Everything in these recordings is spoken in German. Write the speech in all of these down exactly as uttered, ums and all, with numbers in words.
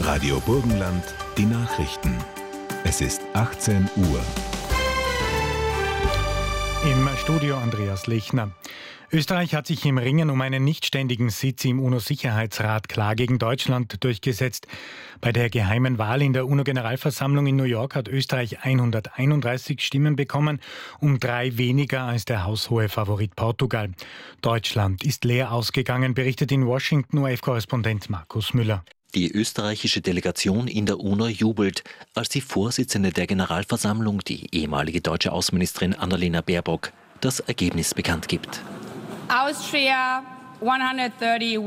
Radio Burgenland, die Nachrichten. Es ist achtzehn Uhr. Im Studio Andreas Lechner. Österreich hat sich im Ringen um einen nichtständigen Sitz im UNO-Sicherheitsrat klar gegen Deutschland durchgesetzt. Bei der geheimen Wahl in der UNO-Generalversammlung in New York hat Österreich hunderteinunddreißig Stimmen bekommen, um drei weniger als der haushohe Favorit Portugal. Deutschland ist leer ausgegangen, berichtet in Washington O R F-Korrespondent Markus Müller. Die österreichische Delegation in der UNO jubelt, als die Vorsitzende der Generalversammlung, die ehemalige deutsche Außenministerin Annalena Baerbock, das Ergebnis bekannt gibt. Austria hunderteinunddreißig.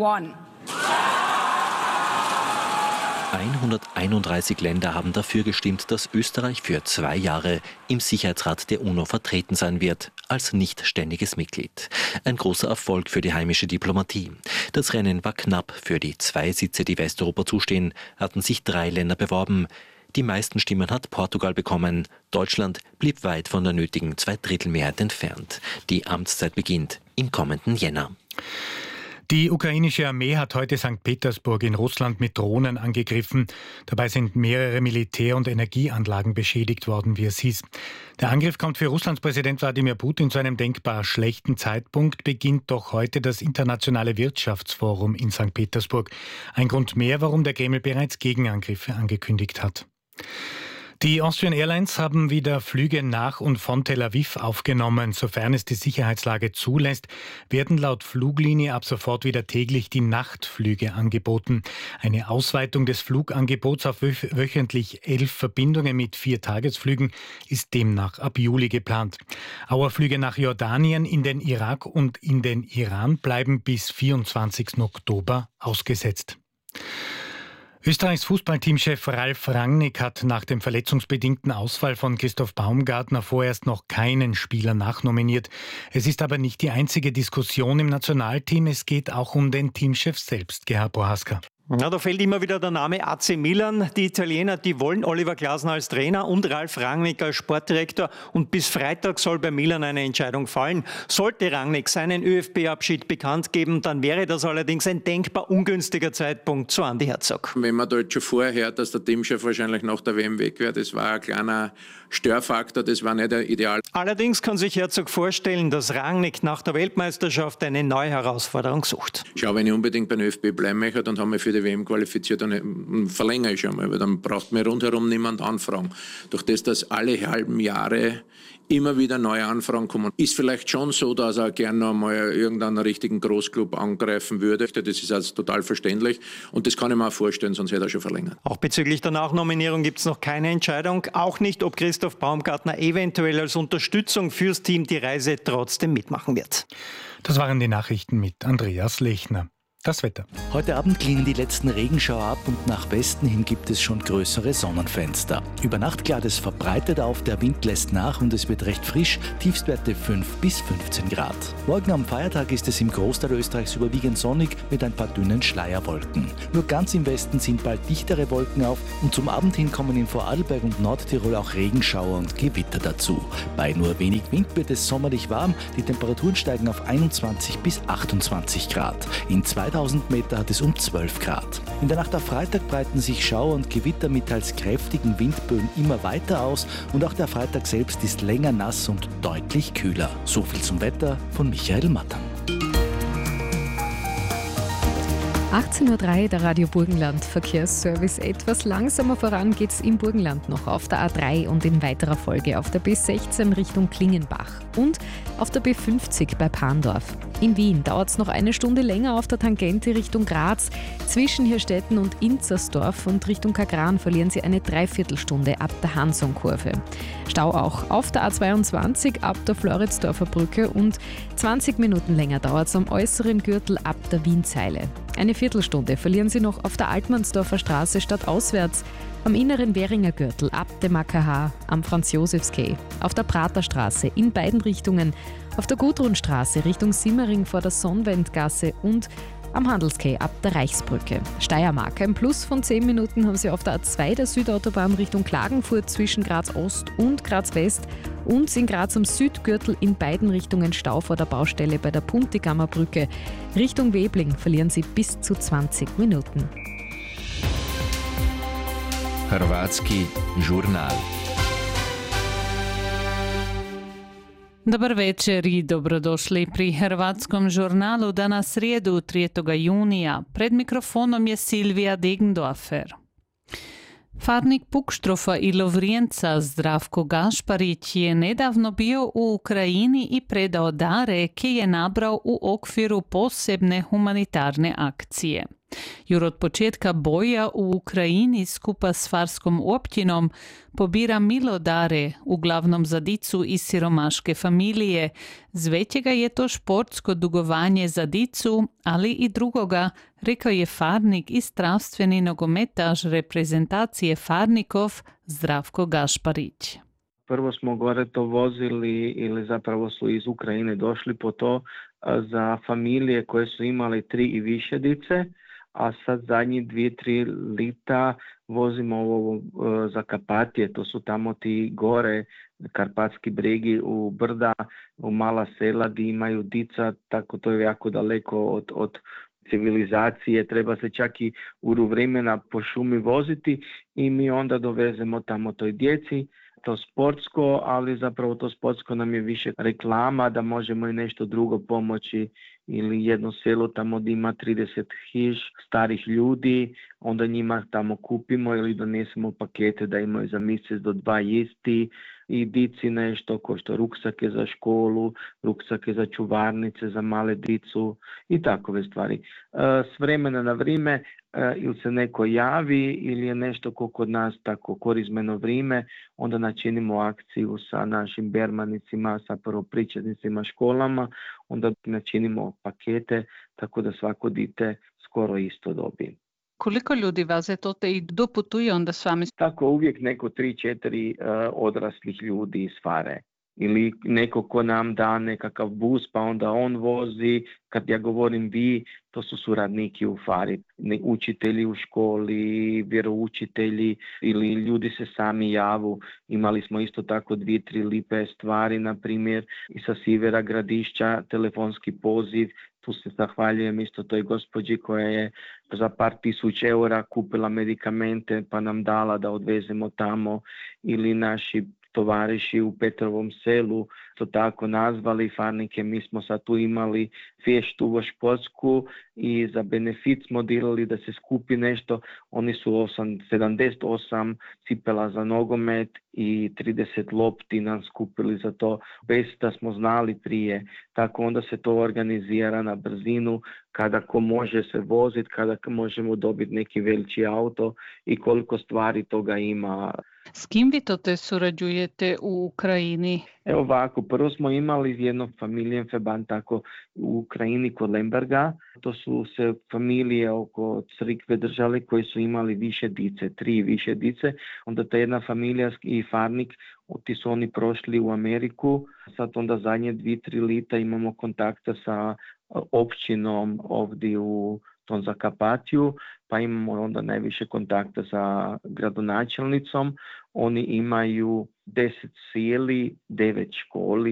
hunderteinunddreißig Länder haben dafür gestimmt, dass Österreich für zwei Jahre im Sicherheitsrat der UNO vertreten sein wird, als nichtständiges Mitglied. Ein großer Erfolg für die heimische Diplomatie. Das Rennen war knapp. Für die zwei Sitze, die Westeuropa zustehen, hatten sich drei Länder beworben. Die meisten Stimmen hat Portugal bekommen. Deutschland blieb weit von der nötigen Zweidrittelmehrheit entfernt. Die Amtszeit beginnt im kommenden Jänner. Die ukrainische Armee hat heute Sankt Petersburg in Russland mit Drohnen angegriffen. Dabei sind mehrere Militär- und Energieanlagen beschädigt worden, wie es hieß. Der Angriff kommt für Russlands Präsident Wladimir Putin zu einem denkbar schlechten Zeitpunkt, beginnt doch heute das Internationale Wirtschaftsforum in Sankt Petersburg. Ein Grund mehr, warum der Kreml bereits Gegenangriffe angekündigt hat. Die Austrian Airlines haben wieder Flüge nach und von Tel Aviv aufgenommen. Sofern es die Sicherheitslage zulässt, werden laut Fluglinie ab sofort wieder täglich die Nachtflüge angeboten. Eine Ausweitung des Flugangebots auf wöchentlich elf Verbindungen mit vier Tagesflügen ist demnach ab Juli geplant. Auerflüge nach Jordanien, in den Irak und in den Iran bleiben bis vierundzwanzigsten Oktober ausgesetzt. Österreichs Fußballteamchef Ralf Rangnick hat nach dem verletzungsbedingten Ausfall von Christoph Baumgartner vorerst noch keinen Spieler nachnominiert. Es ist aber nicht die einzige Diskussion im Nationalteam. Es geht auch um den Teamchef selbst, Gerhard Bohaska. Ja, da fällt immer wieder der Name A C Milan. Die Italiener, die wollen Oliver Glasner als Trainer und Ralf Rangnick als Sportdirektor. Und bis Freitag soll bei Milan eine Entscheidung fallen. Sollte Rangnick seinen ÖFB-Abschied bekannt geben, dann wäre das allerdings ein denkbar ungünstiger Zeitpunkt, so Andi Herzog. Wenn man dort schon vorher hört, dass der Teamchef wahrscheinlich nach der W M weg wäre, das war ein kleiner Störfaktor, das war nicht ideal. Allerdings kann sich Herzog vorstellen, dass Rangnick nach der Weltmeisterschaft eine neue Herausforderung sucht. Schau, wenn ich unbedingt beim ÖFB bleiben möchte, dann haben wir für die W M qualifiziert, dann verlängere ich schon mal, weil dann braucht mir rundherum niemand anfragen. Durch das, dass alle halben Jahre immer wieder neue Anfragen kommen, ist vielleicht schon so, dass er gerne noch mal irgendeinen richtigen Großclub angreifen würde. Das ist also total verständlich und das kann ich mir auch vorstellen, sonst hätte er schon verlängert. Auch bezüglich der Nachnominierung gibt es noch keine Entscheidung. Auch nicht, ob Christoph Baumgartner eventuell als Unterstützung fürs Team die Reise trotzdem mitmachen wird. Das waren die Nachrichten mit Andreas Lechner. Das Wetter. Heute Abend klingen die letzten Regenschauer ab und nach Westen hin gibt es schon größere Sonnenfenster. Über Nacht klart es verbreitet auf, der Wind lässt nach und es wird recht frisch, Tiefstwerte fünf bis fünfzehn Grad. Morgen am Feiertag ist es im Großteil Österreichs überwiegend sonnig mit ein paar dünnen Schleierwolken. Nur ganz im Westen sind bald dichtere Wolken auf und zum Abend hin kommen in Vorarlberg und Nordtirol auch Regenschauer und Gewitter dazu. Bei nur wenig Wind wird es sommerlich warm, die Temperaturen steigen auf einundzwanzig bis achtundzwanzig Grad. In zweitausend Meter hat es um zwölf Grad. In der Nacht auf Freitag breiten sich Schauer und Gewitter mit teils kräftigen Windböen immer weiter aus und auch der Freitag selbst ist länger nass und deutlich kühler. So viel zum Wetter von Michael Mattern. achtzehn Uhr drei, der Radio Burgenland Verkehrsservice. Etwas langsamer voran geht's im Burgenland noch auf der A drei und in weiterer Folge auf der B sechzehn Richtung Klingenbach und auf der B fünfzig bei Pandorf. In Wien dauert es noch eine Stunde länger auf der Tangente Richtung Graz. Zwischen Hirstetten und Inzersdorf und Richtung Kagran verlieren Sie eine Dreiviertelstunde ab der Hansonkurve. Stau auch auf der A zweiundzwanzig ab der Floridsdorfer Brücke und zwanzig Minuten länger dauert es am äußeren Gürtel ab der Wienzeile. Eine Viertelstunde verlieren Sie noch auf der Altmannsdorfer Straße stadtauswärts, am inneren Währinger Gürtel ab dem A K H, am Franz-Josefs-Quai, auf der Praterstraße in beiden Richtungen, auf der Gudrunstraße Richtung Simmering vor der Sonnwendgasse und am Handelsquai ab der Reichsbrücke. Steiermark, ein Plus von zehn Minuten haben Sie auf der A zwei der Südautobahn Richtung Klagenfurt zwischen Graz Ost und Graz West und in Graz am Südgürtel in beiden Richtungen Stau vor der Baustelle bei der Puntigammer Brücke. Richtung Webling verlieren Sie bis zu zwanzig Minuten. Hrvatski žurnal. Dobar večer i dobrodošli pri Hrvatskom žurnalu danas srijedu tridesetog junija. Pred mikrofonom je Silvija Degendorfer. Farnik Pukštrofa i Lovrijenca Zdravko Gašparić je nedavno bio u Ukrajini i predao dare koje je nabrao u okviru posebne humanitarne akcije. Jer od početka boja u Ukrajini skupa s Farskom općinom pobira milodare, uglavnom za dicu iz siromaške familije. Zvećega je to športsko dugovanje za dicu, ali i drugoga, rekao je farnik i strastveni nogometaš reprezentacije farnikov Zdravko Gašparić. Prvo smo gore to vozili ili zapravo su iz Ukrajine došli po to za familije koje su imali tri i više dice, a sad zadnji dvije, tri lita vozimo ovo za Karpatije, to su tamo ti gore, Karpatski bregi u brda, u mala sela gdje imaju dica, tako to je jako daleko od, od civilizacije, treba se čak i uru vremena po šumi voziti i mi onda dovezemo tamo toj djeci. To sportsko, ali zapravo to sportsko nam je više reklama da možemo i nešto drugo pomoći ili jedno selo tamo gdje ima trideset hiš starih ljudi, onda njima tamo kupimo ili donesemo pakete da imaju za mjesec do dva jesti i dici nešto ko što ruksake za školu, ruksake za čuvarnice, za male dicu i takove stvari. S vremena na vrijeme ili se neko javi ili je nešto ko kod nas tako korizmeno vrijeme, onda načinimo akciju sa našim bermanicima, sa prvopričetnicima školama, onda načinimo pakete tako da svako dite skoro isto dobije. Koliko ljudi vas je to te i doputuje onda s vami? Tako uvijek neko tri, četiri uh, odraslih ljudi iz Fare. Ili neko ko nam da nekakav bus pa onda on vozi. Kad ja govorim vi, to su suradniki u Fari. Ne, učitelji u školi, vjeroučitelji ili ljudi se sami javu. Imali smo isto tako dvije, tri lipe stvari, na primjer i sa Sivera Gradišća telefonski poziv. Tu se zahvaljujem isto toj gospođi koja je za par tisuć eura kupila medikamente pa nam dala da odvezemo tamo, ili naši tovariši u Petrovom selu to tako nazvali farnike. Mi smo sad tu imali fještu u športsku i za benefit smo dilali da se skupi nešto. Oni su osam, sedamdeset osam cipela za nogomet i trideset lopti nam skupili za to bez da smo znali prije. Tako onda se to organizira na brzinu kada ko može se voziti, kada možemo dobiti neki veliki auto i koliko stvari toga ima. S kim vi to te surađujete u Ukrajini? Evo ovako, prvo smo imali jedno familijem Feban tako u Ukrajini kod Lemberga. To su se familije oko crkve držale koji su imali više dice, tri više dice. Onda ta jedna familija i farnik, ti su oni prošli u Ameriku. Sad onda zadnje dvije, tri lita imamo kontakta sa općinom ovdje u tom Zakarpatiju, pa imamo onda najviše kontakta sa gradonačelnicom. Oni imaju deset sjeli, devet školi